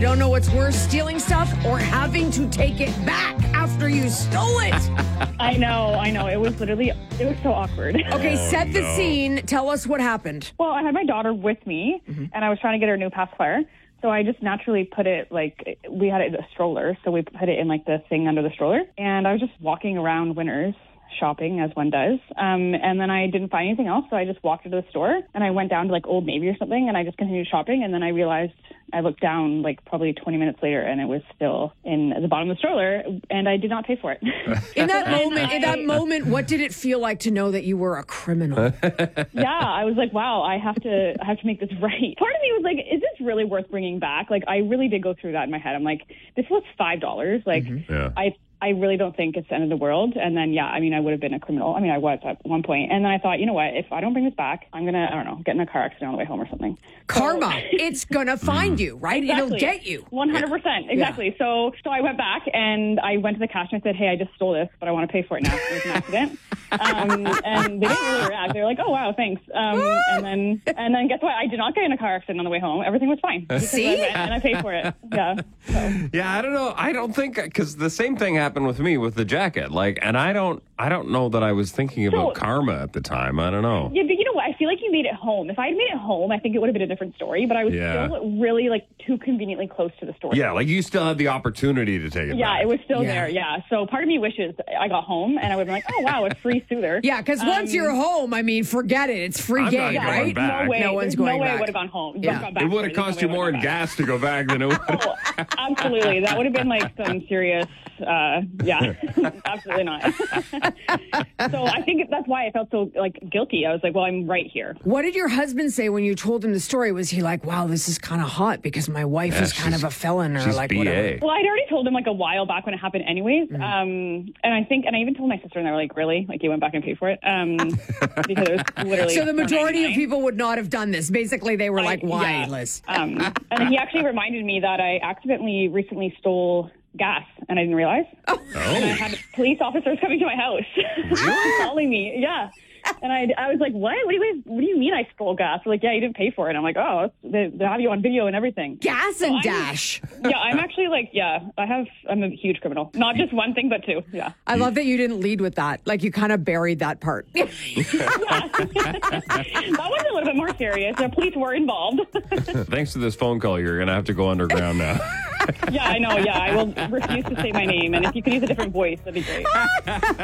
Don't know what's worse, stealing stuff or having to take it back after you stole it. I know. It was so awkward. Okay, set the scene. Tell us what happened. Well, I had my daughter with me, and I was trying to get her a new pacifier. So I just naturally put it, we had it in a stroller, so we put it in, the thing under the stroller. And I was just walking around Winners, shopping as one does. And then I didn't find anything else, so I just walked into the store, and I went down to, Old Navy or something, and I just continued shopping. And then I realized, I looked down, probably 20 minutes later, and it was still in the bottom of the stroller, and I did not pay for it. In that moment, what did it feel like to know that you were a criminal? Yeah, I was like, wow, I have to make this right. Part of me was like, is this really worth bringing back? I really did go through that in my head. I'm like, this was $5. I really don't think it's the end of the world. And then, I would have been a criminal. I was at one point. And then I thought, you know what? If I don't bring this back, I'm going to, get in a car accident on the way home or something. Karma. It's going to find you, right? Exactly. It'll get you. 100%. Exactly. Yeah. So I went back and I went to the cash and I said, hey, I just stole this, but I want to pay for it now. It was an accident. And they didn't really react. They were like, oh, wow, thanks. And then guess what? I did not get in a car accident on the way home. Everything was fine. See? I went and I paid for it. Yeah. So. Yeah, I don't know. I don't think, because the same thing happened with me with the jacket. And I don't know that I was thinking about karma at the time. I don't know. Yeah, but you know what? I feel like you made it home. If I had made it home, I think it would have been a different story. But I was still really too conveniently close to the story. Yeah, you still had the opportunity to take it back. Yeah, it was still there. Yeah. So part of me wishes I got home and I would have been like, oh wow, a free soother. Yeah, because once you're home, forget it. It's free game, right? Back. No way. No one's going back. No way back. I would have gone home. Yeah. It would have cost you more in gas to go back than it would. Oh, absolutely. That would have been some serious. Absolutely not. So I think that's why I felt so guilty. I was like, well, I'm right here. What did your husband say when you told him the story? Was he like, wow, this is kind of hot because my wife is kind of a felon, or she's whatever? Well, I'd already told him a while back when it happened anyways. And I even told my sister, and they were like, really? You went back and paid for it? Because it was literally. So the majority of people would not have done this. Basically, they were like, why, Liz? And he actually reminded me that I accidentally recently stole gas, and I didn't realize. And I had police officers coming to my house, calling me. Yeah. And I was like, what? What do you mean I stole gas? They're like, yeah, you didn't pay for it. And I'm like, oh, they have you on video and everything. Gas and dash. Yeah, I'm actually I'm a huge criminal. Not just one thing, but two. Yeah. I love that you didn't lead with that. You kind of buried that part. Yeah. That was a little bit more serious. The police were involved. Thanks to this phone call, you're going to have to go underground now. Yeah, I know. Yeah, I will refuse to say my name. And if you could use a different voice, that'd be great.